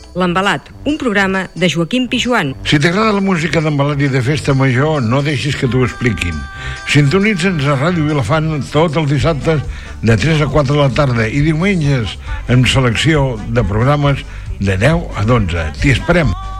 L'Embalat, un programa de Joaquim Pijuan. Si t'agrada la música d'embalat i de festa major, no deixis que t'ho expliquin. Sintonitza'ns a Ràdio Vilafant tots els dissabtes de 3 a 4 de la tarda i diumenges amb selecció de programes de 10 a 12. T'hi esperem.